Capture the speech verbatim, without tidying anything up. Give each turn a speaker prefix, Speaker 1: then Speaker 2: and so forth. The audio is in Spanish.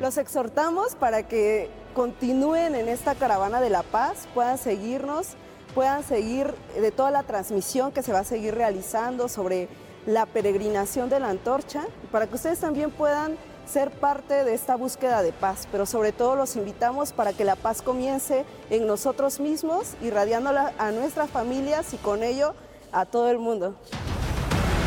Speaker 1: Los exhortamos para que continúen en esta caravana de la paz, puedan seguirnos, puedan seguir de toda la transmisión que se va a seguir realizando sobre la peregrinación de la antorcha, para que ustedes también puedan ser parte de esta búsqueda de paz, pero sobre todo los invitamos para que la paz comience en nosotros mismos, irradiándola a nuestras familias y con ello a todo el mundo.